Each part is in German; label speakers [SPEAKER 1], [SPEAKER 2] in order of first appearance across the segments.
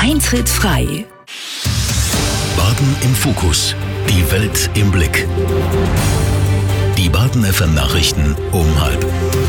[SPEAKER 1] Eintritt frei.
[SPEAKER 2] Baden im Fokus. Die Welt im Blick. Die Baden FM Nachrichten um 12:30.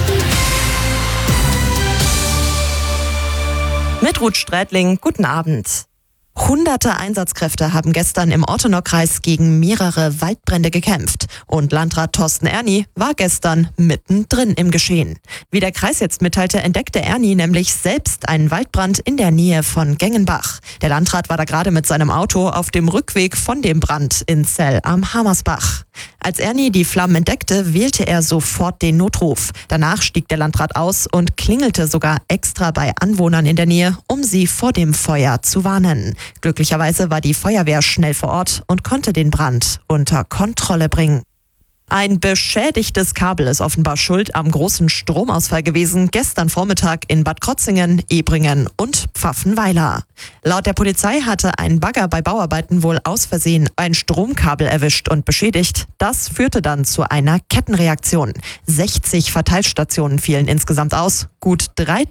[SPEAKER 3] Mit Ruth Strätling, guten Abend. Hunderte Einsatzkräfte haben gestern im Ortenau-Kreis gegen mehrere Waldbrände gekämpft. Und Landrat Thorsten Erni war gestern mittendrin im Geschehen. Wie der Kreis jetzt mitteilte, entdeckte Erni nämlich selbst einen Waldbrand in der Nähe von Gengenbach. Der Landrat war da gerade mit seinem Auto auf dem Rückweg von dem Brand in Zell am Hammersbach. Als Erni die Flammen entdeckte, wählte er sofort den Notruf. Danach stieg der Landrat aus und klingelte sogar extra bei Anwohnern in der Nähe, um sie vor dem Feuer zu warnen. Glücklicherweise war die Feuerwehr schnell vor Ort und konnte den Brand unter Kontrolle bringen. Ein beschädigtes Kabel ist offenbar schuld am großen Stromausfall gewesen, gestern Vormittag in Bad Krotzingen, Ebringen und Pfaffenweiler. Laut der Polizei hatte ein Bagger bei Bauarbeiten wohl aus Versehen ein Stromkabel erwischt und beschädigt. Das führte dann zu einer Kettenreaktion. 60 Verteilstationen fielen insgesamt aus. Gut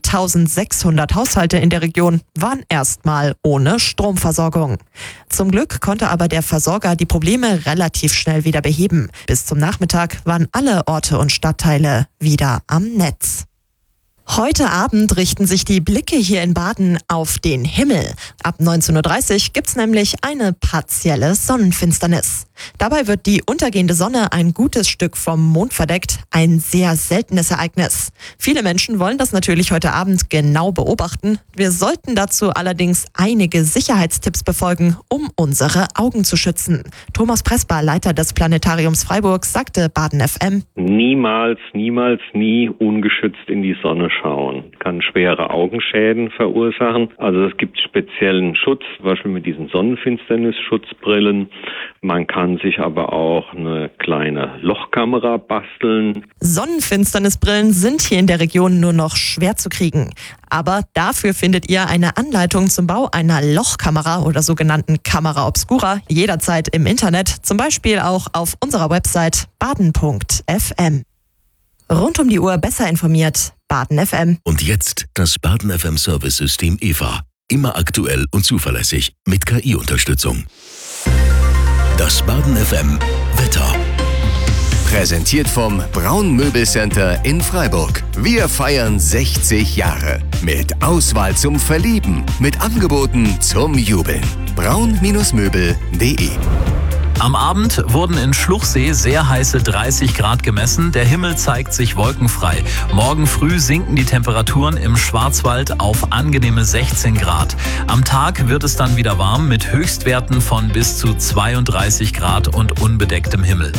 [SPEAKER 3] 3600 Haushalte in der Region waren erstmal ohne Stromversorgung. Zum Glück konnte aber der Versorger die Probleme relativ schnell wieder beheben. Bis zum Nachmittag waren alle Orte und Stadtteile wieder am Netz. Heute Abend richten sich die Blicke hier in Baden auf den Himmel. Ab 19:30 Uhr gibt's nämlich eine partielle Sonnenfinsternis. Dabei wird die untergehende Sonne ein gutes Stück vom Mond verdeckt. Ein sehr seltenes Ereignis. Viele Menschen wollen das natürlich heute Abend genau beobachten. Wir sollten dazu allerdings einige Sicherheitstipps befolgen, um unsere Augen zu schützen. Thomas Presper, Leiter des Planetariums Freiburg, sagte Baden FM:
[SPEAKER 4] Niemals, nie ungeschützt in die Sonne schauen. Kann schwere Augenschäden verursachen. Also es gibt speziellen Schutz, zum Beispiel mit diesen Sonnenfinsternis-Schutzbrillen. Man kann sich aber auch eine kleine Lochkamera basteln.
[SPEAKER 3] Sonnenfinsternisbrillen sind hier in der Region nur noch schwer zu kriegen. Aber dafür findet ihr eine Anleitung zum Bau einer Lochkamera oder sogenannten Camera Obscura jederzeit im Internet, zum Beispiel auch auf unserer Website baden.fm. Rund um die Uhr besser informiert, Baden FM.
[SPEAKER 2] Und jetzt das Baden FM Service-System EVA. Immer aktuell und zuverlässig mit KI-Unterstützung. Das Baden FM Wetter.
[SPEAKER 5] Präsentiert vom Braun Möbelcenter in Freiburg. Wir feiern 60 Jahre. Mit Auswahl zum Verlieben. Mit Angeboten zum Jubeln. braun-möbel.de.
[SPEAKER 6] Am Abend wurden in Schluchsee sehr heiße 30 Grad gemessen. Der Himmel zeigt sich wolkenfrei. Morgen früh sinken die Temperaturen im Schwarzwald auf angenehme 16 Grad. Am Tag wird es dann wieder warm mit Höchstwerten von bis zu 32 Grad und unbedecktem Himmel.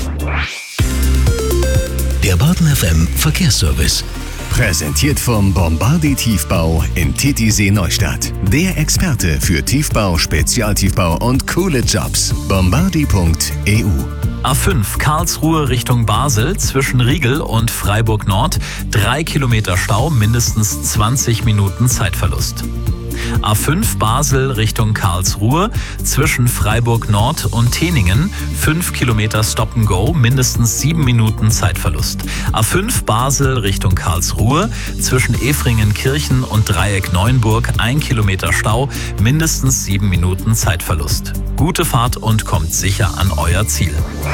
[SPEAKER 2] Der Baden FM Verkehrsservice.
[SPEAKER 5] Präsentiert vom Bombardi Tiefbau in Titisee Neustadt. Der Experte für Tiefbau, Spezialtiefbau und coole Jobs. Bombardi.eu.
[SPEAKER 6] A5 Karlsruhe Richtung Basel zwischen Riegel und Freiburg Nord. 3 Kilometer Stau, mindestens 20 Minuten Zeitverlust. A5 Basel Richtung Karlsruhe zwischen Freiburg Nord und Teningen 5 Kilometer Stop and Go, mindestens 7 Minuten Zeitverlust. A5 Basel Richtung Karlsruhe zwischen Efringenkirchen und Dreieck Neuenburg 1 Kilometer Stau, mindestens 7 Minuten Zeitverlust. Gute Fahrt und kommt sicher an euer Ziel.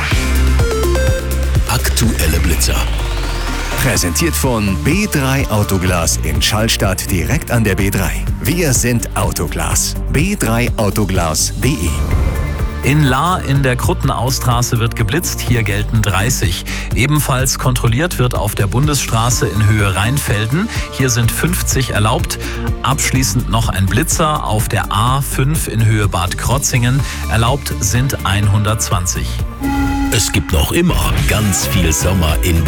[SPEAKER 2] Aktuelle Blitzer.
[SPEAKER 5] Präsentiert von B3 Autoglas in Schallstadt direkt an der B3. Wir sind Autoglas. b3autoglas.de.
[SPEAKER 6] In Lahr in der Kruttenaustraße wird geblitzt, hier gelten 30. Ebenfalls kontrolliert wird auf der Bundesstraße in Höhe Rheinfelden, hier sind 50 erlaubt. Abschließend noch ein Blitzer auf der A5 in Höhe Bad Krotzingen, erlaubt sind 120.
[SPEAKER 2] Es gibt noch immer ganz viel Sommer in